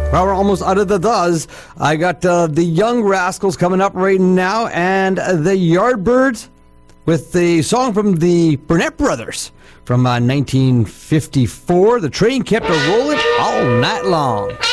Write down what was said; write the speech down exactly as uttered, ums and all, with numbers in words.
Well, we're almost out of the does. I got uh, the Young Rascals coming up right now, and uh, the Yardbirds with the song from the Burnett Brothers from uh, nineteen fifty-four. The train kept a rolling all night long.